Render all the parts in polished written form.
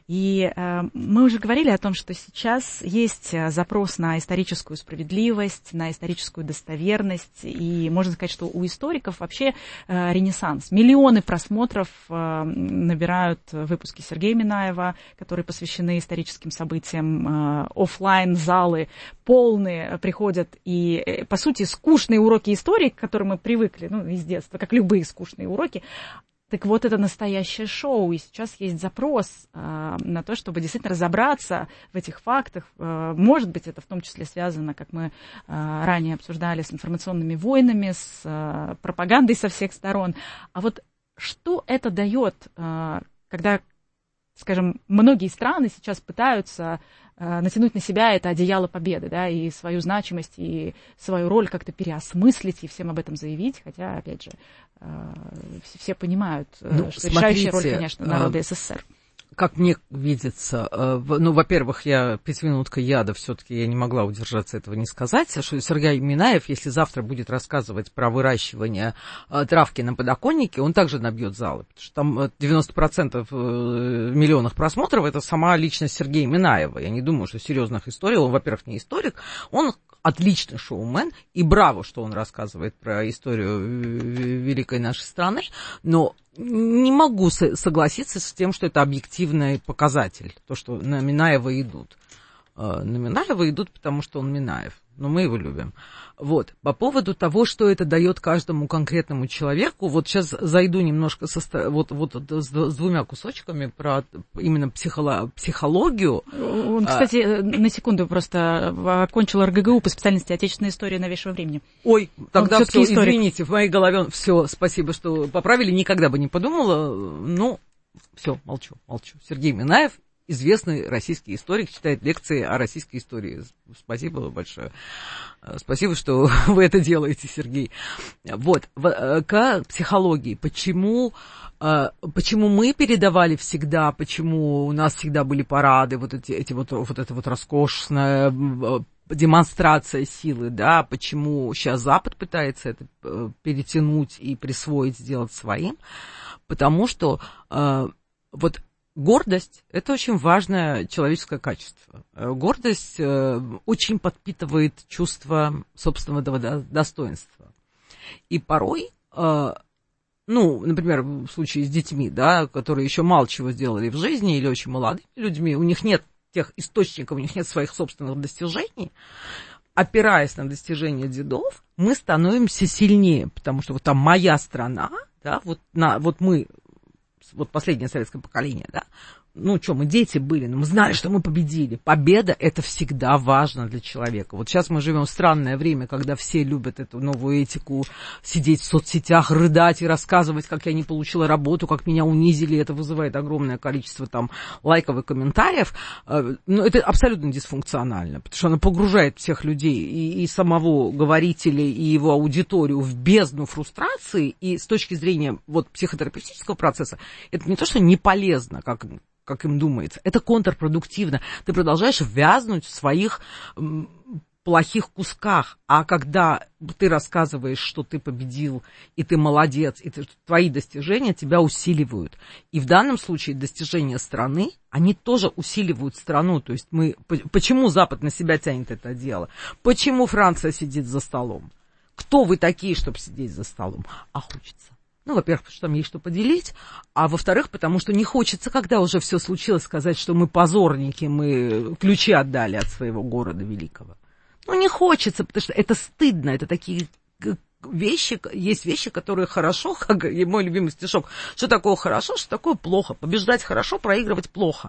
И мы уже говорили о том, что сейчас есть запрос на историческую справедливость, на историческую достоверность, и можно сказать, что у историков вообще ренессанс. Миллионы просмотров набирают выпуски Сергея Минаева, которые посвящены историческим событиям, офлайн-залы полные приходят, и, по сути, скучные уроки истории, к которым мы привыкли, из детства, как любые скучные уроки. Так вот, это настоящее шоу, и сейчас есть запрос на то, чтобы действительно разобраться в этих фактах. Может быть, это в том числе связано, как мы ранее обсуждали, с информационными войнами, с пропагандой со всех сторон. А вот что это дает, когда, скажем, многие страны сейчас пытаются натянуть на себя это одеяло победы, да, и свою значимость, и свою роль как-то переосмыслить, и всем об этом заявить, хотя, опять же, все понимают, что решающая роль, конечно, народа СССР. Как мне видится, во-первых, 5 минутка яда, все-таки я не могла удержаться этого не сказать, что Сергей Минаев, если завтра будет рассказывать про выращивание травки на подоконнике, он также набьет залы, потому что там 90% в миллионах просмотров это сама личность Сергея Минаева. Я не думаю, что серьезных историй, он, во-первых, не историк, он отличный шоумен, и браво, что он рассказывает про историю великой нашей страны, но не могу согласиться с тем, что это объективный показатель, то, что на Минаева идут. На Минаева идут, потому что он Минаев, но мы его любим. Вот. По поводу того, что это дает каждому конкретному человеку, вот сейчас зайду немножко с 2 кусочками про именно психологию. Он, кстати, на секунду просто окончил РГГУ по специальности «Отечественная история новейшего времени». Ой, тогда все, извините, в моей голове все, спасибо, что поправили, никогда бы не подумала, все, молчу. Сергей Минаев, известный российский историк, читает лекции о российской истории. Спасибо большое. Спасибо, что вы это делаете, Сергей. Вот, к психологии. Почему мы передавали всегда, почему у нас всегда были парады, вот эта роскошная демонстрация силы, да, почему сейчас Запад пытается это перетянуть и присвоить, сделать своим, потому что гордость – это очень важное человеческое качество. Гордость очень подпитывает чувство собственного достоинства. И порой, например, в случае с детьми, да, которые еще мало чего сделали в жизни или очень молодыми людьми, у них нет тех источников, у них нет своих собственных достижений, опираясь на достижения дедов, мы становимся сильнее, потому что вот там моя страна, да, мы, последнее советское поколение, да, мы дети были, но мы знали, что мы победили. Победа – это всегда важно для человека. Вот сейчас мы живем в странное время, когда все любят эту новую этику, сидеть в соцсетях, рыдать и рассказывать, как я не получила работу, как меня унизили. Это вызывает огромное количество лайков и комментариев. Но это абсолютно дисфункционально, потому что оно погружает всех людей, и самого говорителя, и его аудиторию в бездну фрустрации. И с точки зрения психотерапевтического процесса, это не то, что не полезно, как им думается, это контрпродуктивно. Ты продолжаешь вязнуть в своих плохих кусках. А когда ты рассказываешь, что ты победил, и ты молодец, и твои достижения тебя усиливают. И в данном случае достижения страны, они тоже усиливают страну. То есть почему Запад на себя тянет это дело? Почему Франция сидит за столом? Кто вы такие, чтобы сидеть за столом? А хочется. Во-первых, потому что там есть что поделить, а во-вторых, потому что не хочется, когда уже все случилось, сказать, что мы позорники, мы ключи отдали от своего города великого. Не хочется, потому что это стыдно, это такие вещи, есть вещи, которые хорошо, как и мой любимый стишок, что такое хорошо, что такое плохо, побеждать хорошо, проигрывать плохо.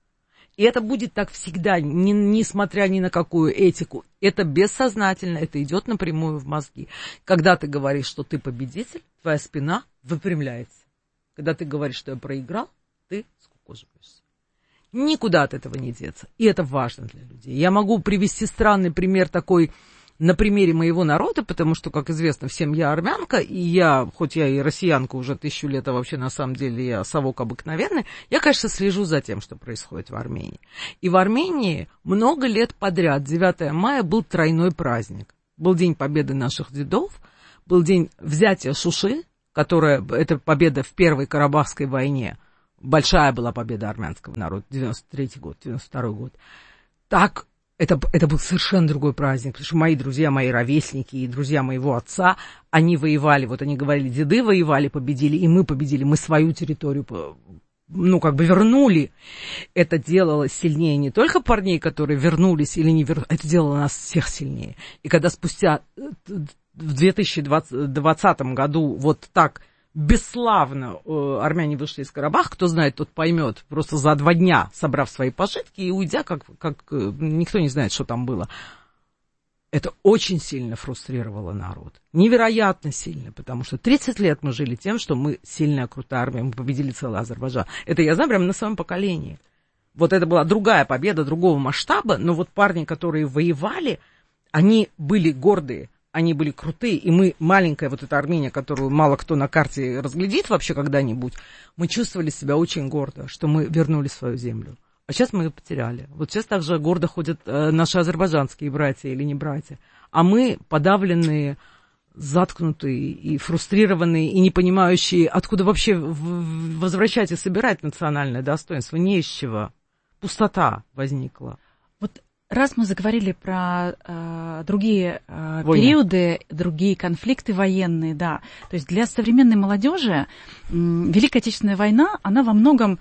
И это будет так всегда, несмотря ни на какую этику. Это бессознательно, это идет напрямую в мозги. Когда ты говоришь, что ты победитель, твоя спина выпрямляется. Когда ты говоришь, что я проиграл, ты скукоживаешься. Никуда от этого не деться. И это важно для людей. Я могу привести странный пример такой на примере моего народа, потому что, как известно всем, я армянка, и хоть я и россиянка уже 1000 лет, а вообще на самом деле я совок обыкновенный, я, конечно, слежу за тем, что происходит в Армении. И в Армении много лет подряд 9 мая был тройной праздник. Был День Победы наших дедов, был День взятия Шуши, это победа в Первой Карабахской войне, большая была победа армянского народа, 93-й год, 92-й год. Так, это был совершенно другой праздник, потому что мои друзья, мои ровесники и друзья моего отца, они воевали, вот они говорили, деды воевали, победили, и мы победили, мы свою территорию, вернули. Это делало сильнее не только парней, которые вернулись или не вернулись, это делало нас всех сильнее. И когда спустя в 2020 году вот так бесславно армяне вышли из Карабаха, кто знает, тот поймет, просто за 2 дня собрав свои пожитки и уйдя, как никто не знает, что там было. Это очень сильно фрустрировало народ. Невероятно сильно, потому что 30 лет мы жили тем, что мы сильная, крутая армия, мы победили целый Азербайджан. Это я знаю прямо на своем поколении. Вот это была другая победа, другого масштаба, но вот парни, которые воевали, они были гордые. Они были крутые, и мы, маленькая вот эта Армения, которую мало кто на карте разглядит вообще когда-нибудь, мы чувствовали себя очень гордо, что мы вернули свою землю. А сейчас мы ее потеряли. Вот сейчас также гордо ходят наши азербайджанские братья или не братья. А мы подавленные, заткнутые и фрустрированные, и не понимающие, откуда вообще возвращать и собирать национальное достоинство. Не из чего. Пустота возникла. Вот раз мы заговорили про другие периоды, другие конфликты военные, да, то есть для современной молодежи Великая Отечественная война, она во многом,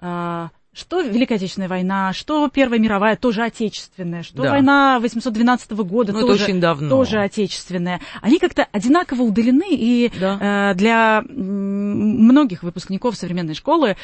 что Великая Отечественная война, что Первая мировая, тоже отечественная, что война 812 года, тоже отечественная, они как-то одинаково удалены, и для многих выпускников современной школы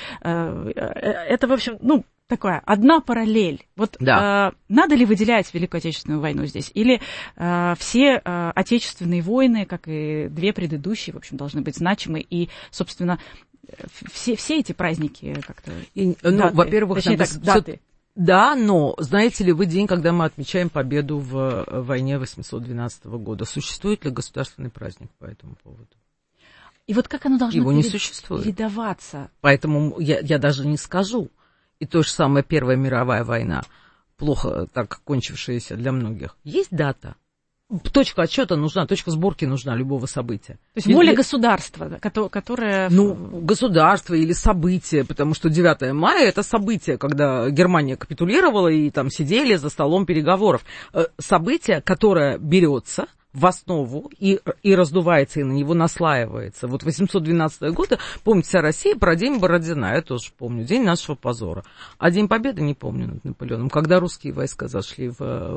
это, в общем, такая одна параллель. Вот надо ли выделять Великую Отечественную войну здесь? Или все отечественные войны, как и 2 предыдущие, в общем, должны быть значимы, и, собственно, все эти праздники как-то... во-первых, даты. Да, но знаете ли вы день, когда мы отмечаем победу в войне 812 года? Существует ли государственный праздник по этому поводу? И вот как оно должно передаваться? Поэтому я даже не скажу. И то же самое Первая мировая война, плохо так кончившаяся для многих. Есть дата. Точка отсчета нужна, точка сборки нужна любого события. То есть воля государства, которое... государство или событие, потому что 9 мая – это событие, когда Германия капитулировала и там сидели за столом переговоров. Событие, которое берется в основу и раздувается, и на него наслаивается. Вот 812 года, помните, вся Россия про День Бородина, я тоже помню, День нашего позора. А День Победы не помню над Наполеоном. Когда русские войска зашли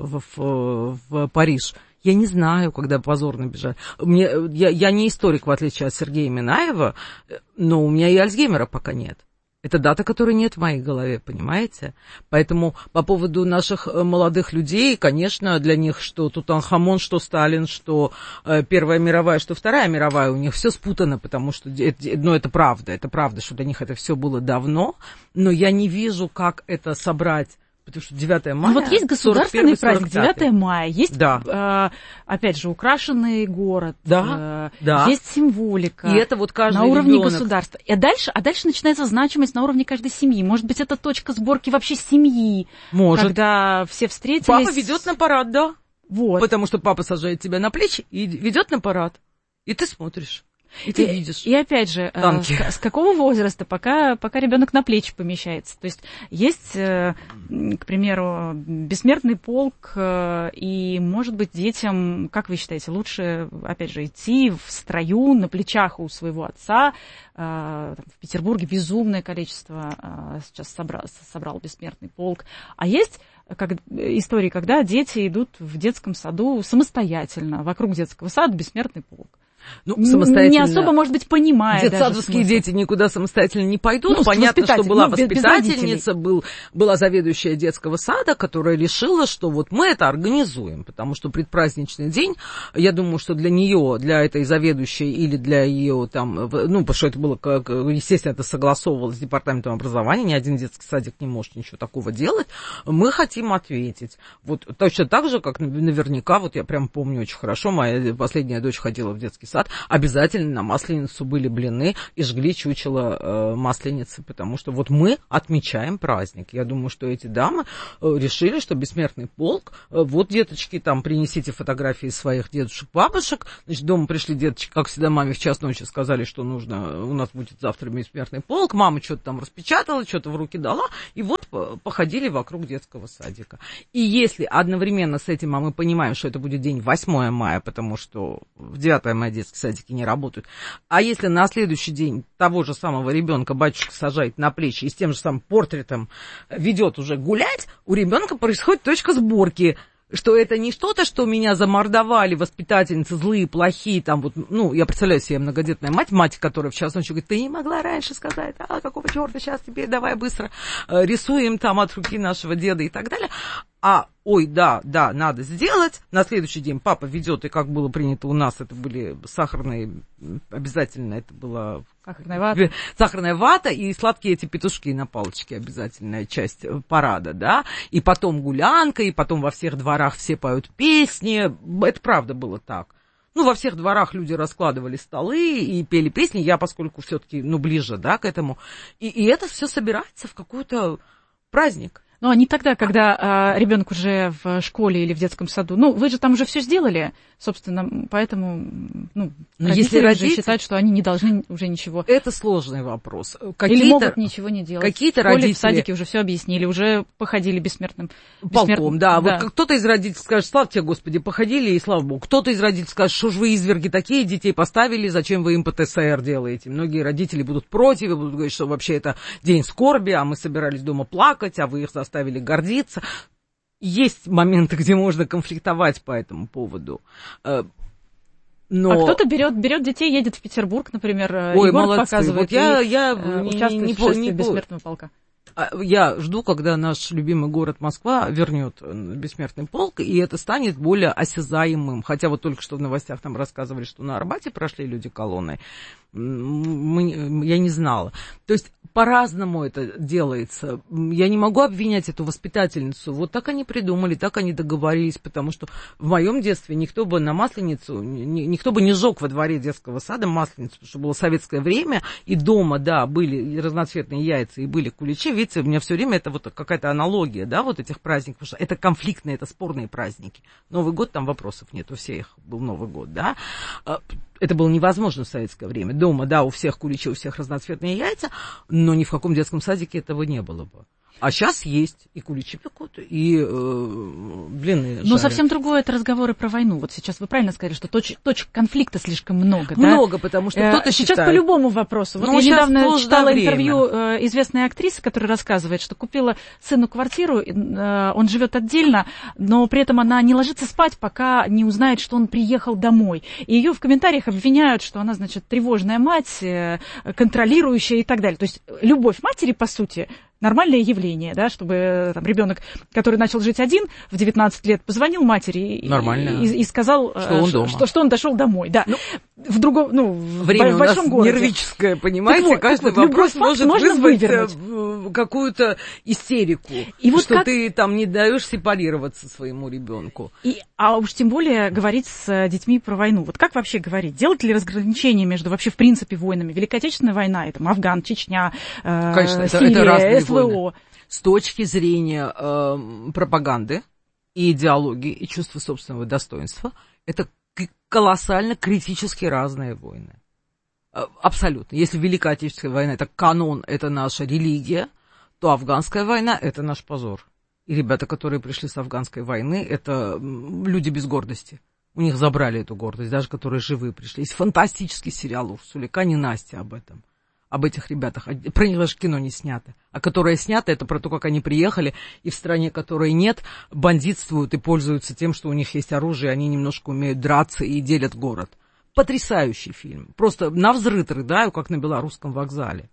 в Париж, я не знаю, когда позорно бежали. Я не историк, в отличие от Сергея Минаева, но у меня и Альцгеймера пока нет. Это дата, которой нет в моей голове, понимаете? Поэтому по поводу наших молодых людей, конечно, для них что Тутанхамон, что Сталин, что Первая мировая, что Вторая мировая, у них все спутано, потому что, это правда, что для них это все было давно, но я не вижу, как это собрать. Потому что 9 мая... Вот есть государственный праздник, 9 мая, есть, опять же, украшенный город, есть символика и это вот каждый на уровне ребенок. Государства. А дальше начинается значимость на уровне каждой семьи. Может быть, это точка сборки вообще семьи, когда все встретились... Папа ведет на парад, да. Вот. Потому что папа сажает тебя на плечи и ведет на парад. И ты смотришь. И ты видишь. И опять же, с какого возраста, пока ребенок на плечи помещается. То есть, к примеру, бессмертный полк, и, может быть, детям, как вы считаете, лучше, опять же, идти в строю на плечах у своего отца. В Петербурге безумное количество сейчас собрал бессмертный полк. А есть истории, когда дети идут в детском саду самостоятельно, вокруг детского сада бессмертный полк. Самостоятельно. Не особо, может быть, понимая. Детсадовские дети никуда самостоятельно не пойдут. Понятно, что была воспитательница, была заведующая детского сада, которая решила, что вот мы это организуем, потому что предпраздничный день, я думаю, что для нее, для этой заведующей или для ее там, потому что это было, естественно, это согласовывалось с департаментом образования, ни один детский садик не может ничего такого делать, мы хотим ответить. Вот точно так же, как наверняка, вот я прям помню очень хорошо, моя последняя дочь ходила в детский сад, обязательно на Масленицу были блины и жгли чучело Масленицы, потому что вот мы отмечаем праздник. Я думаю, что эти дамы решили, что бессмертный полк, вот, деточки, там, принесите фотографии своих дедушек, бабушек, значит, дома пришли деточки, как всегда, маме в час ночи сказали, что нужно, у нас будет завтра бессмертный полк, мама что-то там распечатала, что-то в руки дала, и вот походили вокруг детского садика. И если одновременно с этим, а мы понимаем, что это будет день 8 мая, потому что в 9 мая детские садики не работают, а если на следующий день того же самого ребенка батюшка сажает на плечи и с тем же самым портретом ведет уже гулять, у ребенка происходит точка сборки, что это не что-то, что меня замордовали воспитательницы злые, плохие, там вот, ну, я представляю себе многодетная мать, которая в час ночи говорит, ты не могла раньше сказать, какого черта сейчас теперь, давай быстро рисуем там от руки нашего деда и так далее. Ой, да, надо сделать. На следующий день папа ведет, и как было принято у нас, это были сахарные, обязательно это была сахарная вата и сладкие эти петушки на палочке, обязательная часть парада, да, и потом гулянка, и потом во всех дворах все поют песни, это правда было так. Ну, во всех дворах люди раскладывали столы и пели песни, я, поскольку все-таки, ближе, да, к этому, и это все собирается в какой-то праздник. Но не тогда, когда ребенок уже в школе или в детском саду. Вы же там уже все сделали, собственно, поэтому родители считают, что они не должны уже ничего. Это сложный вопрос. Или могут ничего не делать. Какие-то родители в садике уже все объяснили, уже походили бессмертным полком. Да. Вот кто-то из родителей скажет, слава тебе, Господи, походили, и слава Богу. Кто-то из родителей скажет, что ж вы, изверги, такие детей поставили, зачем вы им ПТСР делаете? Многие родители будут против, и будут говорить, что вообще это день скорби, а мы собирались дома плакать, а вы их заставили гордиться. Есть моменты, где можно конфликтовать по этому поводу. Но... А кто-то берет детей, едет в Петербург, например, Ой, и город молодцы. показывает, вот я участвует в шествии бессмертного полка. Я жду, когда наш любимый город Москва вернет бессмертный полк, и это станет более осязаемым. Хотя вот только что в новостях нам рассказывали, что на Арбате прошли люди колонной. Я не знала. То есть по-разному это делается. Я не могу обвинять эту воспитательницу. Вот так они придумали, так они договорились, потому что в моем детстве никто бы на Масленицу, никто бы не жег во дворе детского сада Масленицу, потому что было советское время, и дома, да, были разноцветные яйца, и были куличи. Видите, у меня все время это вот какая-то аналогия, да, вот этих праздников, потому что это конфликтные, это спорные праздники. Новый год, там вопросов нет, у всех был Новый год, да. Это было невозможно в советское время. Дома, да, у всех куличи, у всех разноцветные яйца, но ни в каком детском садике этого не было бы. А сейчас есть и куличи пекут, и блины жарят. Но совсем другое это разговоры про войну. Вот сейчас вы правильно сказали, что точек конфликта слишком много. Много, да? Потому что кто-то сейчас считает... по любому вопросу. Вот я недавно читала интервью известной актрисы, которая рассказывает, что купила сыну квартиру, он живет отдельно, но при этом она не ложится спать, пока не узнает, что он приехал домой. И ее в комментариях обвиняют, что она, значит, тревожная мать, контролирующая и так далее. То есть любовь матери, по сути, нормальное явление, да, чтобы там ребенок, который начал жить один в 19 лет, позвонил матери и сказал, что он дошел домой. Да. В другом, время в большом городе. Нервическое, понимаете, каждый вопрос может вызвать какую-то истерику, и вот что ты там не даешь сепарироваться своему ребенку. А уж тем более говорить с детьми про войну. Вот как вообще говорить? Делать ли разграничение между вообще в принципе войнами? Великая Отечественная война, это Афган, Чечня, конечно, Сирия, это разные СВО. Войны. С точки зрения пропаганды и идеологии, и чувства собственного достоинства, это колоссально критически разные войны. Абсолютно. Если Великая Отечественная война — это канон, это наша религия, то афганская война — это наш позор. И ребята, которые пришли с афганской войны, это люди без гордости. У них забрали эту гордость, даже которые живые пришли. Есть фантастический сериал Урсули Кан и Настя об этом. Об этих ребятах. Про них даже кино не снято. А которое снято, это про то, как они приехали, и в стране, которой нет, бандитствуют и пользуются тем, что у них есть оружие, они немножко умеют драться и делят город. Потрясающий фильм. Просто навзрыд рыдаю, как на белорусском вокзале.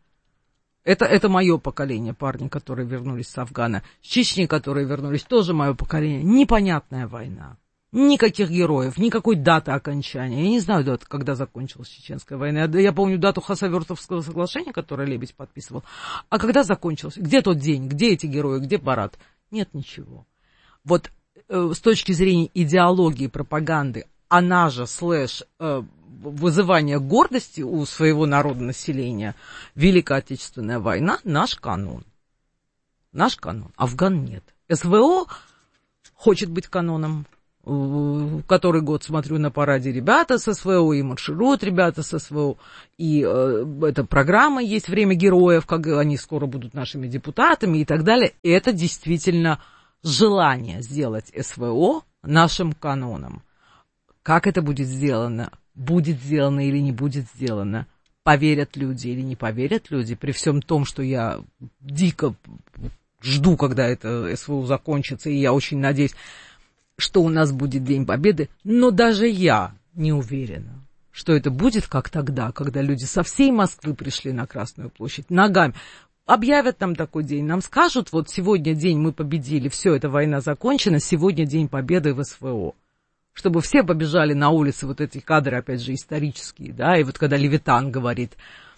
Это мое поколение, парни, которые вернулись с Афгана. С Чечни, которые вернулись, тоже мое поколение. Непонятная война. Никаких героев, никакой даты окончания. Я не знаю дату, когда закончилась Чеченская война. Я помню дату Хасавюртовского соглашения, которое Лебедь подписывал. А когда закончилось? Где тот день? Где эти герои? Где парад? Нет ничего. Вот с точки зрения идеологии, пропаганды, она же вызывания гордости у своего народа, населения. Великая Отечественная война — наш канон. Наш канон. Афган нет. СВО хочет быть каноном. Который год смотрю на параде ребята с СВО, и маршируют ребята с СВО, и эта программа есть «Время героев», как они скоро будут нашими депутатами и так далее. И это действительно желание сделать СВО нашим каноном. Как это будет сделано или не будет сделано, поверят люди или не поверят люди, при всем том, что я дико жду, когда это СВО закончится, и я очень надеюсь, что у нас будет День Победы, но даже я не уверена, что это будет как тогда, когда люди со всей Москвы пришли на Красную площадь ногами. Объявят нам такой день, нам скажут, вот сегодня день мы победили, все, эта война закончена, сегодня День Победы в СВО. Чтобы все побежали на улицы, вот эти кадры, опять же, исторические, да, и вот когда Левитан говорит,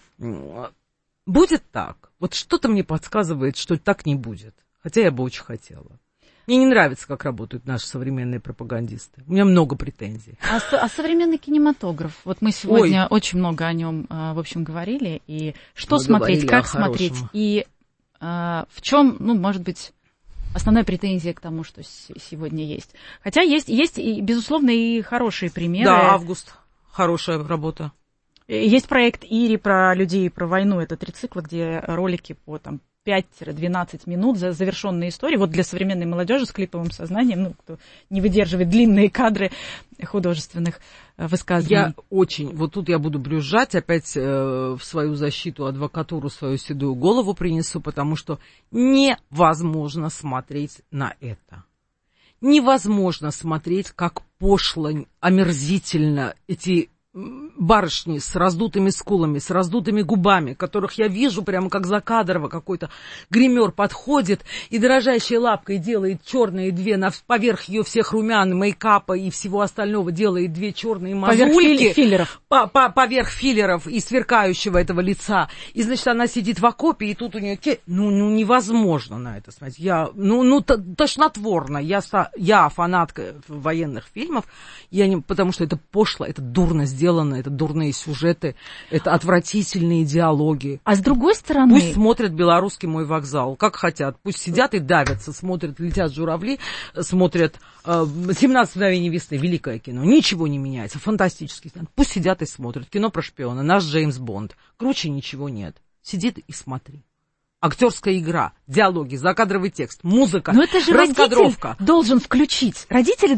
будет так, вот что-то мне подсказывает, что так не будет, хотя я бы очень хотела. Мне не нравится, как работают наши современные пропагандисты. У меня много претензий. А современный кинематограф? Вот мы сегодня очень много о нем, в общем, говорили. И что смотреть, как смотреть, и в чем, может быть, основная претензия к тому, что сегодня есть. Хотя есть, безусловно, и хорошие примеры. Да, «Август». Хорошая работа. Есть проект «Ири» про людей, про войну. Это 3 цикла, где ролики по 5-12 минут, завершенные истории. Вот для современной молодежи с клиповым сознанием, кто не выдерживает длинные кадры художественных высказываний. Вот тут я буду брюзжать, опять в свою защиту адвокатуру свою седую голову принесу, потому что невозможно смотреть на это. Невозможно смотреть, как пошло, омерзительно эти барышни с раздутыми скулами, с раздутыми губами, которых я вижу прямо как закадрово, какой-то гример подходит и дрожащей лапкой делает черные 2, поверх ее всех румян, мейкапа и всего остального делает 2 черные мазульки. Поверх филлеров. Поверх филлеров и сверкающего этого лица. И, значит, она сидит в окопе, и тут у нее... невозможно на это смотреть. Тошнотворно. Я фанатка военных фильмов, потому что это пошло, это дурно сделано, это дурные сюжеты, это отвратительные диалоги. А с другой стороны... Пусть смотрят «Белорусский мой вокзал», как хотят. Пусть сидят и давятся, смотрят «Летят журавли», смотрят «17 мгновений весны», великое кино. Ничего не меняется, фантастический кино. Пусть сидят и смотрят. Кино про шпиона, наш Джеймс Бонд. Круче ничего нет. Сидит и смотри. Актерская игра, диалоги, закадровый текст, музыка, но это же раскадровка. Родитель должен включить. Родители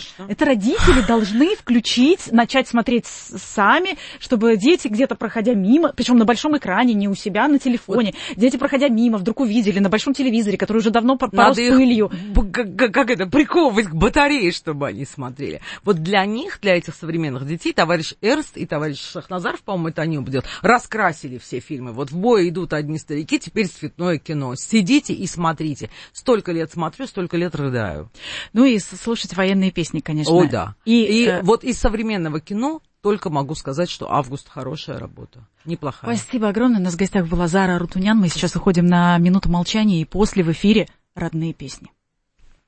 должны включить, начать смотреть сами, чтобы дети где-то проходя мимо, причем на большом экране, не у себя на телефоне, дети проходя мимо, вдруг увидели на большом телевизоре, который уже давно порос пылью. Приковывать к батарее, чтобы они смотрели. Вот для них, для этих современных детей, товарищ Эрст и товарищ Шахназаров, по-моему, это они делают, раскрасили все фильмы. Вот в бой идут одни старики, теперь цветное кино. Сидите и смотрите. Столько лет смотрю, столько лет рыдаю. Ну и слушать военные песни, конечно. О, да. И вот из современного кино только могу сказать, что «Август» хорошая работа. Неплохая. Спасибо огромное. У нас в гостях была Зара Арутунян. Мы сейчас уходим на минуту молчания, и после в эфире «Родные песни».